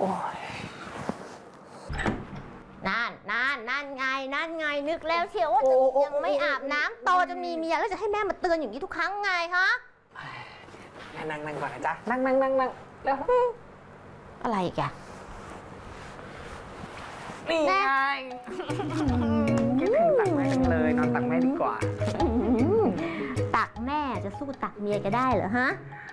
นั่นไงนึกแล้วเชียวว่าจะยังไม่อาบน้ำโตจนมีเมียแล้วจะให้แม่มาเตือนอย่างนี้ทุกครั้งไงฮะนั่งก่อนนะจ๊ะนั่งแล้วอะไรแกนี่ไงคิดถึงตักแม่จังเลยนอนตักแม่ดีกว่าตักแม่จะสู้ตักเมียแกได้เหรอฮะ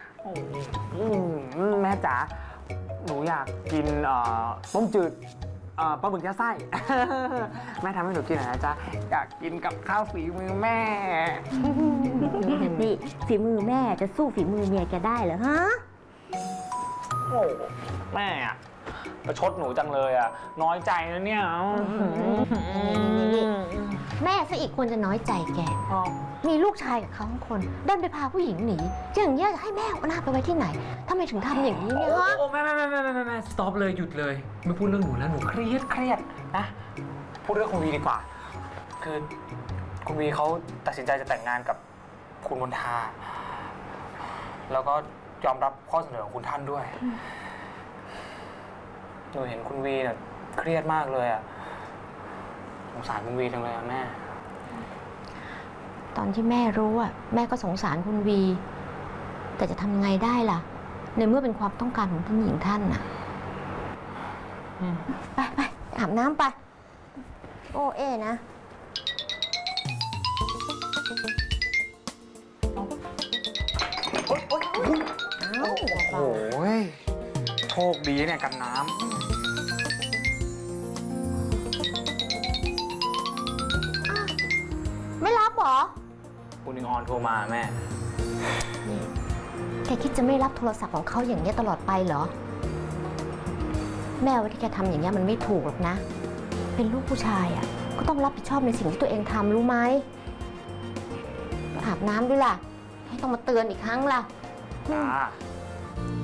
แม่จ๋าหนูอยากกินต้มจืดปลาหมึกยัดไส้แม่ทำให้หนูกินหน่อยนะจ๊ะอยากกินกับข้าวฝีมือแม่นี่ฝีมือแม่จะสู้ฝีมือเมียแกได้เหรอฮะโอ้แม่อะประชดหนูจังเลยอะน้อยใจนะเนี่ยแม่ซะอีกคนจะน้อยใจแกมีลูกชายกับเขาคนดันไปพาผู้หญิงหนีอย่างเงี้ยจะให้แม่เอาหน้าไปไว้ที่ไหนทำไมถึงทำอย่างนี้เนี่ยฮะโอ้แม่สต็อปเลยหยุดเลยไม่พูดเรื่องหนูแล้วหนูเครียดนะพูดเรื่องคุณวีดีกว่าคือคุณวีเขาตัดสินใจจะแต่งงานกับคุณมนทาแล้วก็ยอมรับข้อเสนอของคุณท่านด้วยหนูเห็นคุณวีเนี่ยเครียดมากเลยอะสงสารคุณวีจังเลยอะแม่ตอนที่แม่รู้อะแม่ก็สงสารคุณวีแต่จะทำยังไงได้ล่ะในเมื่อเป็นความต้องการของท่านหญิงท่านน่ะไปอาบน้ำไปโอ้เอ๋นะโอ้ยโชคดีเนี่ยกันน้ำไม่รับหรอคุณนิงออนโทรมาแม่แกคิดจะไม่รับโทรศัพท์ของเขาอย่างนี้ตลอดไปเหรอแม่ว่าที่แกทำอย่างนี้มันไม่ถูกหรอกนะเป็นลูกผู้ชายอ่ะก็ต้องรับผิดชอบในสิ่งที่ตัวเองทำรู้ไหมอาบน้ำด้วยล่ะให้ต้องมาเตือนอีกครั้งล่ะจ้า